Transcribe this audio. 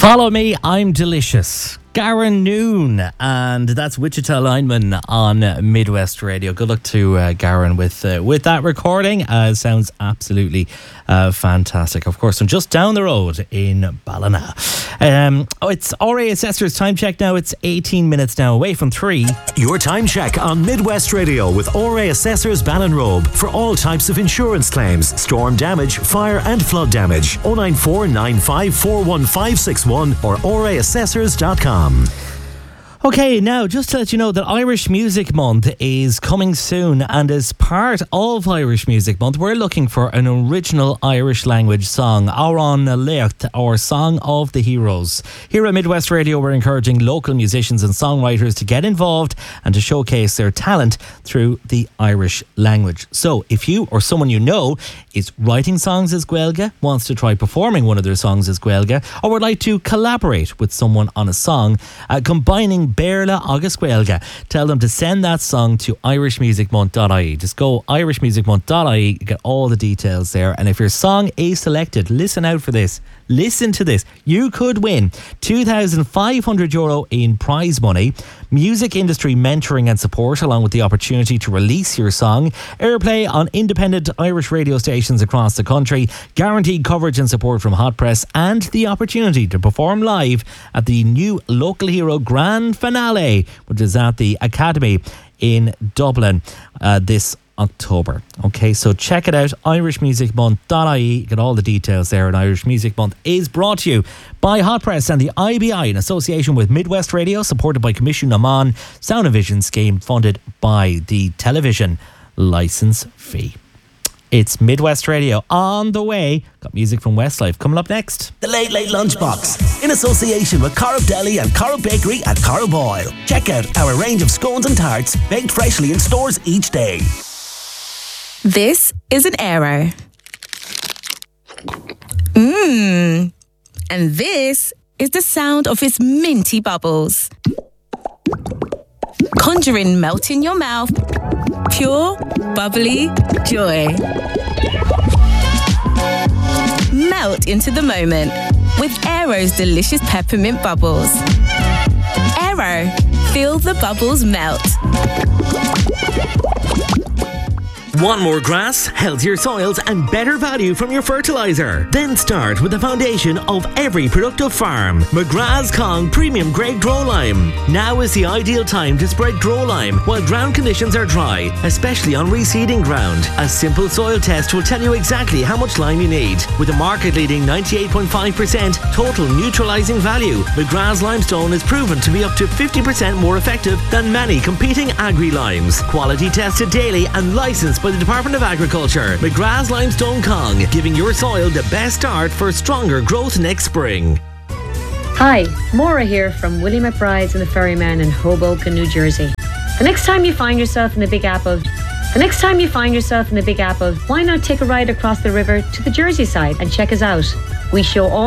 Follow me, I'm delicious. Garen Noon, and that's Wichita Lineman on Midwest Radio. Good luck to Garen with that recording. Sounds absolutely fantastic. Of course, I'm just down the road in Ballina. It's RA Assessor's time check now. It's 18 minutes now away from 3. Your time check on Midwest Radio with RA Assessors Ballinrobe for all types of insurance claims, storm damage, fire and flood damage. 094 9541561 or raassessors.com. Okay, now just to let you know that Irish Music Month is coming soon, and as part of Irish Music Month we're looking for an original Irish language song, Áran Lecht, or Song of the Heroes. Here at Midwest Radio we're encouraging local musicians and songwriters to get involved and to showcase their talent through the Irish language. So if you or someone you know is writing songs as Gaeilge, wants to try performing one of their songs as Gaeilge, or would like to collaborate with someone on a song combining Béarla agus Gaeilge, tell them to send that song to irishmusicmonth.ie. Just go irishmusicmonth.ie, get all the details there. And if your song is selected, listen out for this. Listen to this. You could win €2,500 in prize money, music industry mentoring and support, along with the opportunity to release your song, airplay on independent Irish radio stations across the country, guaranteed coverage and support from Hot Press, and the opportunity to perform live at the new Local Hero Grand Finale, which is at the Academy in Dublin this October. Okay, so check it out, irishmusicmonth.ie, get all the details there. And Irish Music Month is brought to you by Hot Press and the IBI in association with Midwest Radio, supported by Commission Amman Sound and Vision scheme, funded by the television licence fee. It's Midwest Radio on the way. Got music from Westlife coming up next. The Late Late Lunchbox, in association with Corrib Deli and Corrib Bakery at Corrib Oil. Check out our range of scones and tarts, baked freshly in stores each day. This is an Aero. And this is the sound of its minty bubbles. Conjuring melt in your mouth. Pure, bubbly joy. Melt into the moment with Aero's delicious peppermint bubbles. Aero, feel the bubbles melt. Want more grass, healthier soils and better value from your fertiliser? Then start with the foundation of every productive farm, McGrath's Kong Premium Grade Grow Lime. Now is the ideal time to spread Grow Lime while ground conditions are dry, especially on reseeding ground. A simple soil test will tell you exactly how much lime you need. With a market-leading 98.5% total neutralising value, McGrath's Limestone is proven to be up to 50% more effective than many competing agri-limes. Quality tested daily and licensed by the Department of Agriculture. McGrath's Limestone Kong, giving your soil the best start for stronger growth next spring. Hi, Maura here from Willie McBride's and the Ferryman in Hoboken, New Jersey. The next time you find yourself in the Big Apple, why not take a ride across the river to the Jersey side and check us out? We show all